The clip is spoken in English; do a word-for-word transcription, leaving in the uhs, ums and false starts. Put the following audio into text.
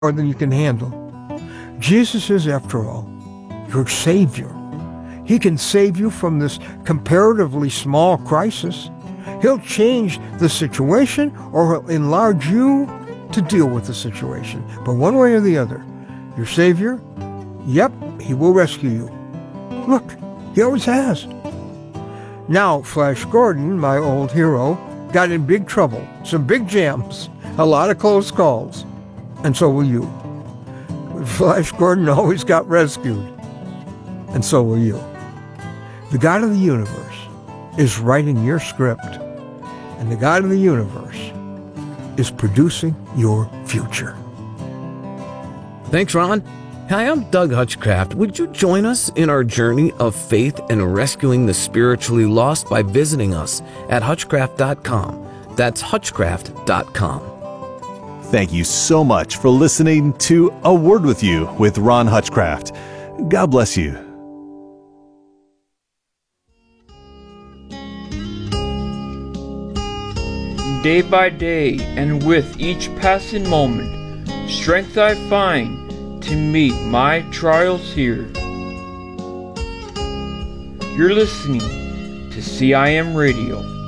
more than you can handle. Jesus is, after all, your Savior. He can save you from this comparatively small crisis. He'll change the situation, or he'll enlarge you to deal with the situation. But one way or the other, your Savior, yep, he will rescue you. Look, he always has. Now, Flash Gordon, my old hero, got in big trouble, some big jams, a lot of close calls, and so will you. Flash Gordon always got rescued, and so will you. The God of the universe is writing your script, and the God of the universe is producing your future. Thanks, Ron. Hi, I'm Doug Hutchcraft. Would you join us in our journey of faith and rescuing the spiritually lost by visiting us at hutchcraft dot com? That's hutchcraft dot com. Thank you so much for listening to A Word With You with Ron Hutchcraft. God bless you. Day by day, and with each passing moment, strength I find to meet my trials here. You're listening to C I M Radio.